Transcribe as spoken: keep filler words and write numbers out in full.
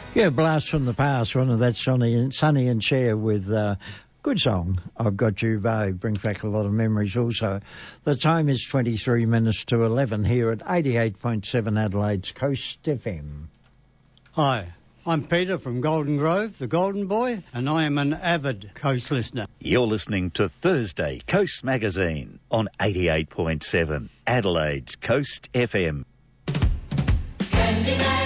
Yeah, Blast from the Past, one of that Sonny, Sonny and Cher with uh, good song, I've Got You, Babe, brings back a lot of memories also. The time is twenty-three minutes to eleven here at eighty-eight point seven Adelaide's Coast F M. Hi, I'm Peter from Golden Grove, the Golden Boy, and I am an avid Coast listener. You're listening to Thursday Coast Magazine on eighty-eight point seven Adelaide's Coast F M. Candyman.